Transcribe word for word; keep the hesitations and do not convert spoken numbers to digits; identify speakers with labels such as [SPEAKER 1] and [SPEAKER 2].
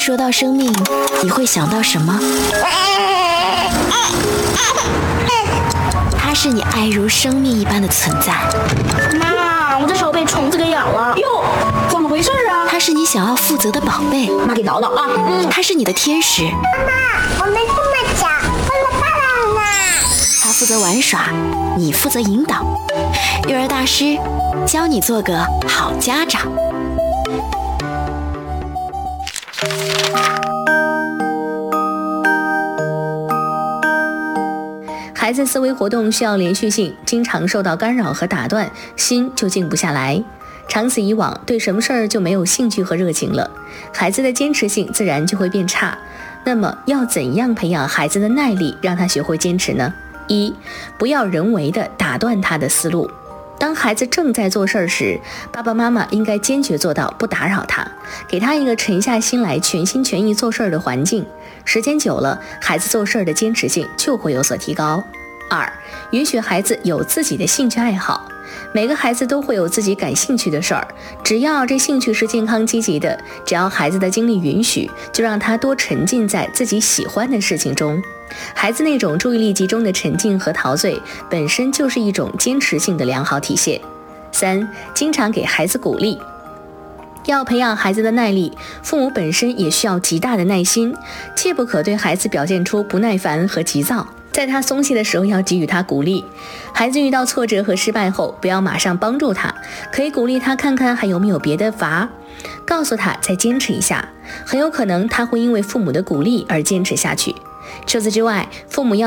[SPEAKER 1] 说到生命，你会想到什么？它是你爱如生命一般的存在。
[SPEAKER 2] 妈，我的手被虫子给咬了。
[SPEAKER 3] 哟，怎么回事啊？
[SPEAKER 1] 它是你想要负责的宝贝。
[SPEAKER 3] 妈给叨叨啊。
[SPEAKER 1] 嗯，它是你的天使。
[SPEAKER 2] 妈妈，我们这么小，为了爸爸呢。
[SPEAKER 1] 他负责玩耍，你负责引导。育儿大师教你做个好家长。
[SPEAKER 4] 孩子思维活动需要连续性，经常受到干扰和打断，心就静不下来。长此以往，对什么事儿就没有兴趣和热情了，孩子的坚持性自然就会变差。那么要怎样培养孩子的耐力，让他学会坚持呢？一，不要人为的打断他的思路。当孩子正在做事时，爸爸妈妈应该坚决做到不打扰他，给他一个沉下心来全心全意做事的环境。时间久了，孩子做事的坚持性就会有所提高。二，允许孩子有自己的兴趣爱好。每个孩子都会有自己感兴趣的事儿，只要这兴趣是健康积极的，只要孩子的精力允许，就让他多沉浸在自己喜欢的事情中。孩子那种注意力集中的沉浸和陶醉，本身就是一种坚持性的良好体现。三，经常给孩子鼓励。要培养孩子的耐力，父母本身也需要极大的耐心，切不可对孩子表现出不耐烦和急躁。在他松懈的时候，要给予他鼓励。孩子遇到挫折和失败后，不要马上帮助他，可以鼓励他看看还有没有别的法，告诉他再坚持一下，很有可能他会因为父母的鼓励而坚持下去。除此之外，父母要